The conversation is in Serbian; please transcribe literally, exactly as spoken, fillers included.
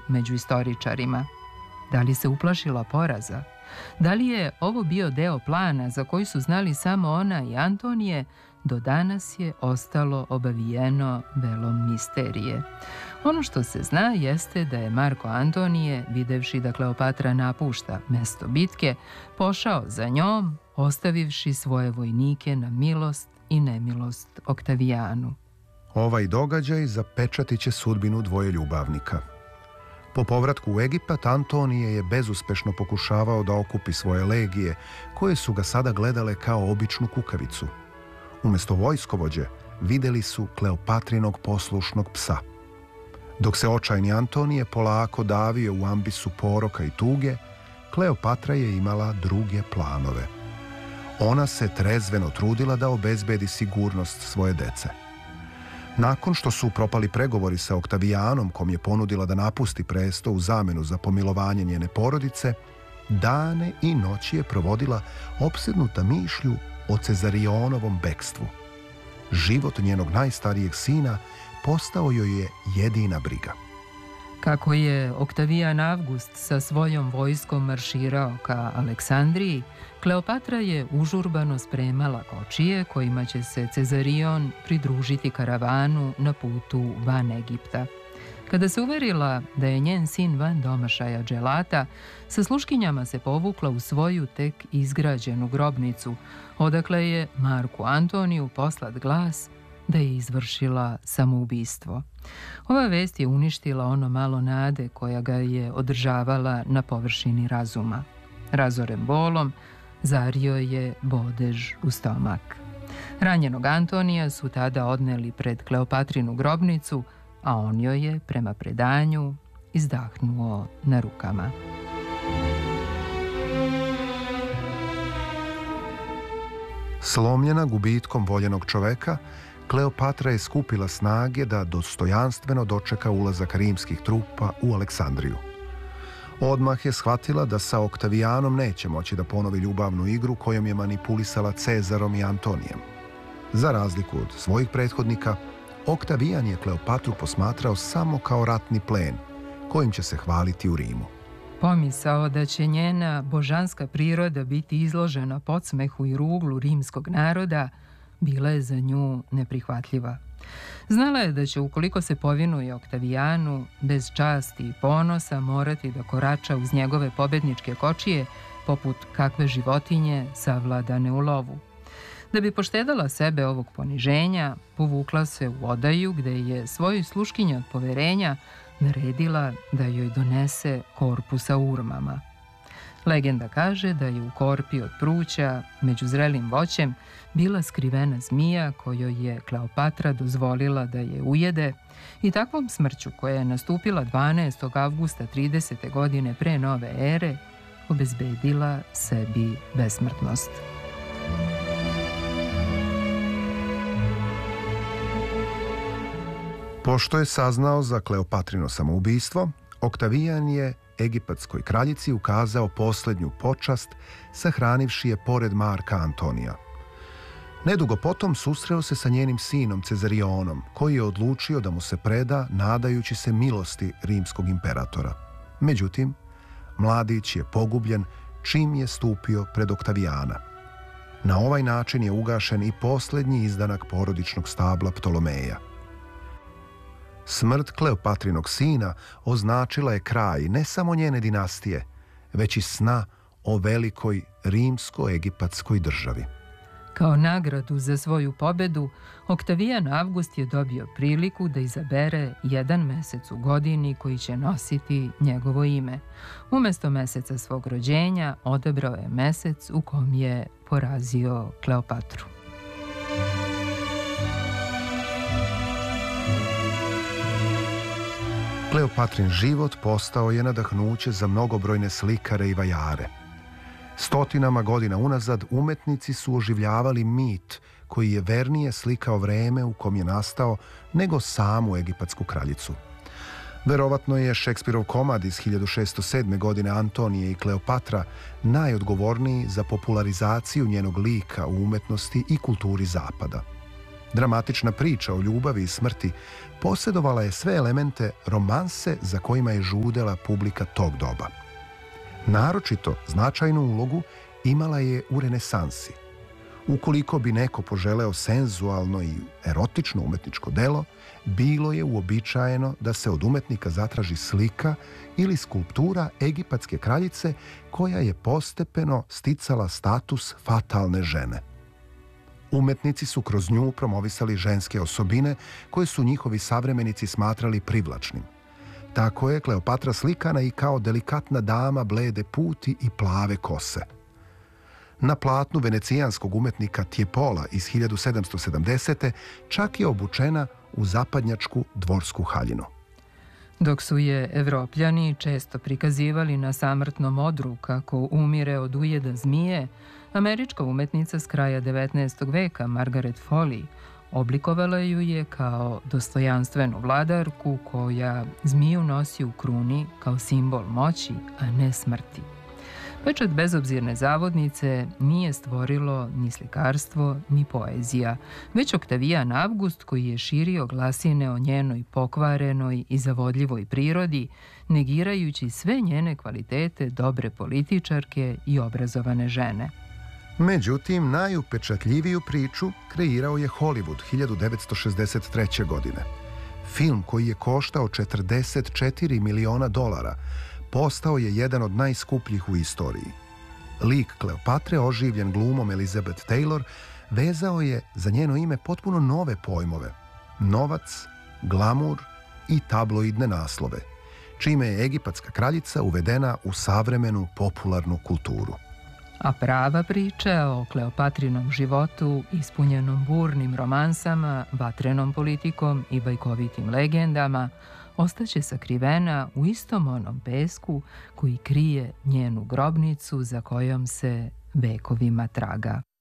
među istoričarima. Da li se uplašila poraza? Da li je ovo bio deo plana za koji su znali samo ona i Antonije, do danas je ostalo obavijeno velom misterije. Ono što se zna jeste da je Marko Antonije, videvši da Kleopatra napušta mesto bitke, pošao za njom, ostavivši svoje vojnike na milost i nemilost Oktavijanu. Ovaj događaj zapečatit će sudbinu dvoje ljubavnika. Po povratku u Egipat, Antonije je bezuspešno pokušavao da okupi svoje legije, koje su ga sada gledale kao običnu kukavicu. Umesto vojskovođe, videli su Kleopatrinog poslušnog psa. Dok se očajni Antonije polako davio u ambisu poroka i tuge, Kleopatra je imala druge planove. Ona se trezveno trudila da obezbedi sigurnost svoje dece. Nakon što su propali pregovori sa Oktavijanom, kom je ponudila da napusti presto u zamenu za pomilovanje njene porodice, dane i noći je provodila opsednuta mišlju o Cezarionovom bekstvu. Život njenog najstarijeg sina postao joj je jedina briga. Kako je Oktavijan Avgust sa svojom vojskom marširao ka Aleksandriji, Kleopatra je užurbano spremala kočije kojima će se Cezarion pridružiti karavanu na putu van Egipta. Kada se uverila da je njen sin van domašaja dželata, sa sluškinjama se povukla u svoju tek izgrađenu grobnicu, odakle je Marku Antoniju poslat glas da je izvršila samoubistvo. Ova vest je uništila ono malo nade koja ga je održavala na površini razuma. Razoren bolom, zario je bodež u stomak. Ranjenog Antonija su tada odneli pred Kleopatrinu grobnicu, a on joj je, prema predanju, izdahnuo na rukama. Slomljena gubitkom voljenog čoveka, Kleopatra je skupila snage da dostojanstveno dočeka ulazak rimskih trupa u Aleksandriju. Odmah je shvatila da sa Oktavijanom neće moći da ponovi ljubavnu igru kojom je manipulisala Cezarom i Antonijem. Za razliku od svojih prethodnika, Oktavijan je Kleopatru posmatrao samo kao ratni plen, kojim će se hvaliti u Rimu. Pomisao da će njena božanska priroda biti izložena podsmehu i ruglu rimskog naroda bila je za nju neprihvatljiva. Znala je da će, ukoliko se povinuje Oktavijanu, bez časti i ponosa morati da korača uz njegove pobedničke kočije, poput kakve životinje savladane u lovu. Da bi poštedala sebe ovog poniženja, povukla se u odaju gde je svojoj sluškinji od poverenja naredila da joj donese korpu sa urmama. Legenda kaže da je u korpi od pruća, među zrelim voćem, bila skrivena zmija kojoj je Kleopatra dozvolila da je ujede i takvom smrću, koja je nastupila dvanaestog avgusta tridesete godine pre nove ere, obezbedila sebi besmrtnost. Pošto je saznao za Kleopatrino samoubistvo, Oktavijan je egipatskoj kraljici ukazao poslednju počast, sahranivši je pored Marka Antonija. Nedugo potom susreo se sa njenim sinom Cezarionom, koji je odlučio da mu se preda nadajući se milosti rimskog imperatora. Međutim, mladić je pogubljen čim je stupio pred Oktavijana. Na ovaj način je ugašen i poslednji izdanak porodičnog stabla Ptolomeja. Smrt Kleopatrinog sina označila je kraj ne samo njene dinastije, već i sna o velikoj rimsko-egipatskoj državi. Kao nagradu za svoju pobedu, Oktavijan Avgust je dobio priliku da izabere jedan mesec u godini koji će nositi njegovo ime. Umesto meseca svog rođenja odabrao je mesec u kom je porazio Kleopatru. Kleopatrin život postao je nadahnuće za mnogobrojne slikare i vajare. Stotinama godina unazad umetnici su oživljavali mit koji je vernije slikao vreme u kom je nastao nego samu egipatsku kraljicu. Verovatno je Šekspirov komad iz hiljadu šesto sedme. godine Antonije i Kleopatra najodgovorniji za popularizaciju njenog lika u umetnosti i kulturi Zapada. Dramatična priča o ljubavi i smrti posjedovala je sve elemente romanse za kojima je žudela publika tog doba. Naročito značajnu ulogu imala je u renesansi. Ukoliko bi neko poželeo senzualno i erotično umetničko delo, bilo je uobičajeno da se od umetnika zatraži slika ili skulptura egipatske kraljice koja je postepeno sticala status fatalne žene. Umetnici su kroz nju promovisali ženske osobine koje su njihovi savremenici smatrali privlačnim. Tako je Kleopatra slikana i kao delikatna dama blede puti i plave kose. Na platnu venecijanskog umetnika Tiepola iz hiljadu sedamsto sedamdesete čak je obučena u zapadnjačku dvorsku haljinu. Dok su je Evropljani često prikazivali na samrtnom odru kako umire od ujeda zmije, američka umetnica s kraja devetnaestog veka Margaret Foley oblikovala ju je kao dostojanstvenu vladarku koja zmiju nosi u kruni kao simbol moći, a ne smrti. Pečat bezobzirne zavodnice nije stvorilo ni slikarstvo, ni poezija, već Oktavijan Avgust koji je širio glasine o njenoj pokvarenoj i zavodljivoj prirodi, negirajući sve njene kvalitete dobre političarke i obrazovane žene. Međutim, najupečatljiviju priču kreirao je Hollywood hiljadu devetsto šezdeset treće. godine. Film koji je koštao četrdeset četiri miliona dolara postao je jedan od najskupljih u istoriji. Lik Kleopatre, oživljen glumom Elizabeth Taylor, vezao je za njeno ime potpuno nove pojmove: novac, glamur i tabloidne naslove, čime je egipatska kraljica uvedena u savremenu popularnu kulturu. A prava priča o Kleopatrinom životu, ispunjenom burnim romansama, vatrenom politikom i bajkovitim legendama, ostaće sakrivena u istom onom pesku koji krije njenu grobnicu za kojom se vekovima traga.